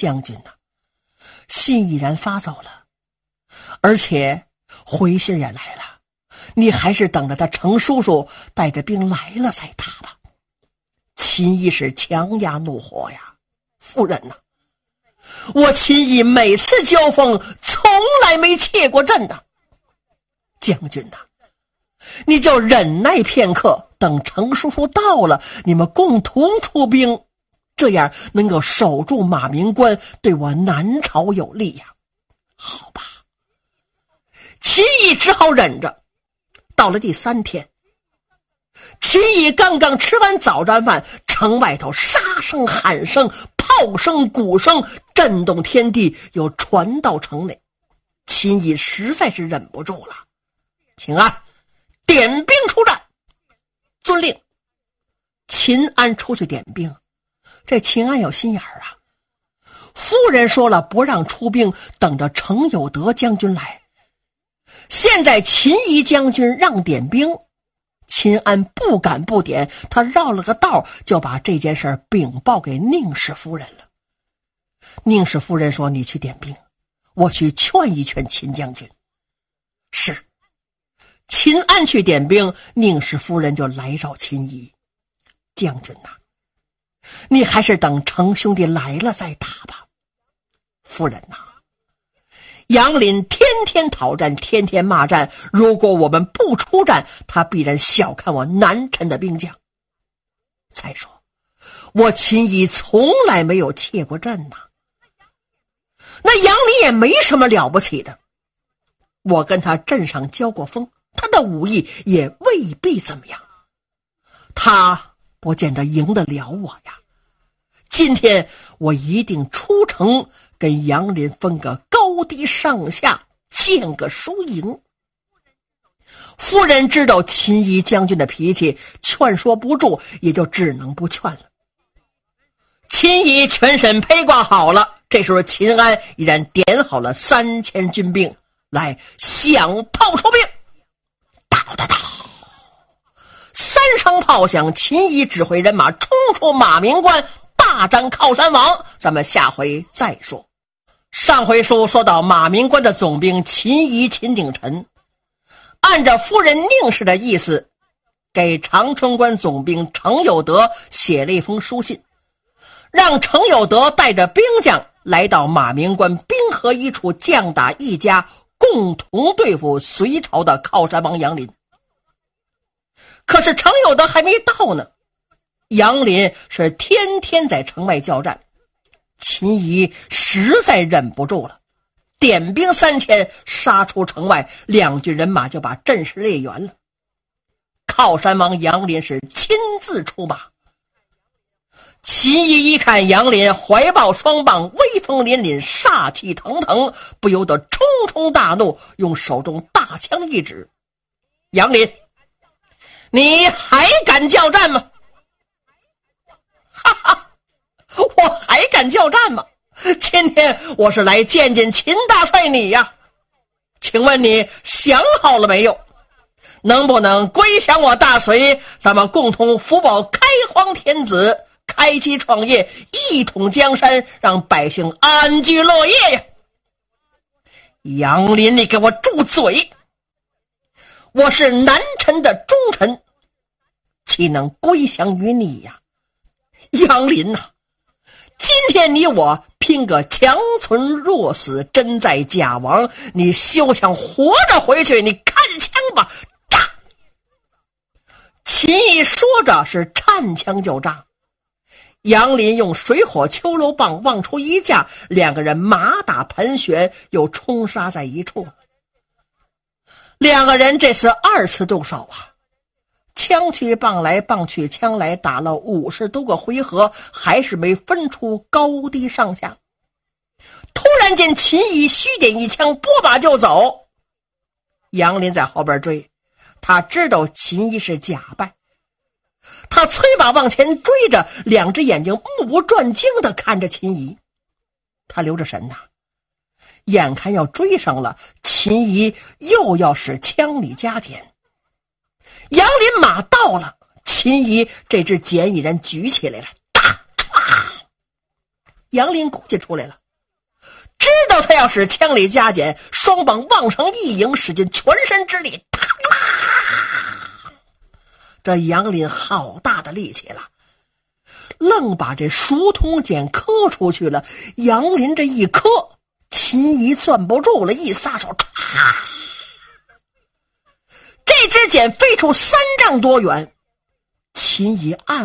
将军呐，信已然发走了，而且回信也来了，你还是等着他程叔叔带着兵来了再打吧。秦毅是强压怒火呀，夫人呐，我秦毅每次交锋从来没怯过阵呐。将军呐，你就忍耐片刻，等程叔叔到了，你们共同出兵，这样能够守住马明关，对我南朝有利呀。好吧，秦毅只好忍着。到了第3天，秦毅刚刚吃完早餐饭，城外头杀声、喊声、炮声、鼓声震动天地，又传到城内。秦毅实在是忍不住了，请安，点兵出战。遵令。秦安出去点兵。这秦安有心眼儿啊，夫人说了不让出兵，等着程有德将军来。现在秦仪将军让点兵，秦安不敢不点，他绕了个道就把这件事禀报给宁氏夫人了。宁氏夫人说，你去点兵，我去劝一劝秦将军。是。秦安去点兵，宁氏夫人就来找秦仪，将军呐，你还是等程兄弟来了再打吧。夫人呐，杨林天天讨战，天天骂战，如果我们不出战，他必然小看我南陈的兵将。再说我秦仪从来没有怯过阵呐，那杨林也没什么了不起的，我跟他阵上交过锋，他的武艺也未必怎么样，他不见得赢得了我呀。今天我一定出城跟杨林分个高低上下，见个输赢。夫人知道秦仪将军的脾气，劝说不住，也就只能不劝了。秦仪全身披挂好了，这时候秦安已然点好了3000军兵，来响炮出兵。哒哒哒，3声炮响，秦仪指挥人马冲出马明关，大战靠山王。咱们下回再说。上回书说到马明关的总兵秦仪、秦鼎臣，按照夫人宁氏的意思，给长春关总兵程有德写了一封书信，让程有德带着兵将来到马明关兵合一处，将打一家，共同对付隋朝的靠山王杨林。可是程有德还没到呢，杨林是天天在城外交战，秦仪实在忍不住了，点兵3000杀出城外，2军人马就把阵势列圆了。靠山王杨林是亲自出马，秦仪一看杨林怀抱双棒，威风凛凛，煞气腾腾，不由得冲冲大怒，用手中大枪一指，杨林，你还敢叫战吗？哈哈，我还敢叫战吗？今天我是来见见秦大帅你呀，请问你想好了没有？能不能归降我大隋，咱们共同福保开皇天子，开基创业，一统江山，让百姓安居乐业呀！杨林，你给我住嘴！我是南陈的忠臣，岂能归降于你呀？杨林呐，今天你我拼个强存弱死，真在假亡，你休想活着回去，你看枪吧！炸！秦毅说着是颤枪就炸，杨林用水火秋肉棒望出一架，2个人马打盘旋，又冲杀在一处。2个人这次2次动手啊，枪去棒来，棒去枪来，打了50多个回合，还是没分出高低上下。突然间秦仪虚点一枪，拨马就走，杨林在后边追，他知道秦仪是假败，他催马往前追着，2只眼睛目不转睛地看着秦仪，他留着神呐，眼看要追上了，秦仪又要使枪里加减。杨林马到了，秦仪这支锏已然举起来了， 杨林估计出来了，知道他要使枪里加减，双膀往上一迎，使尽全身之力，这杨林好大的力气了，愣把这熟铜剑磕出去了。杨林这一磕，秦仪攥不住了，一撒手，这支剑飞出3丈多远。秦仪暗